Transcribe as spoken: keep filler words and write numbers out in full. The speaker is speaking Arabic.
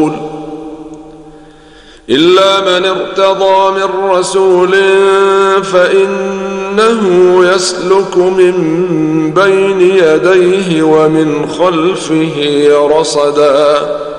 إلا من ارتضى من رسول فإنه يسلك من بين يديه ومن خلفه رصدا